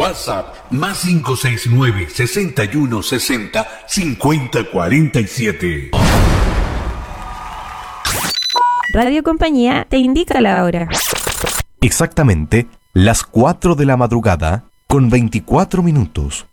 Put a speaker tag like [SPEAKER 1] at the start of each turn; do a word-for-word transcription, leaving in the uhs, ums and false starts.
[SPEAKER 1] WhatsApp más cinco seis nueve, seis uno seis cero, cinco cero cuatro siete.
[SPEAKER 2] Radio Compañía te indica la hora.
[SPEAKER 3] Exactamente las cuatro de la madrugada con veinticuatro minutos.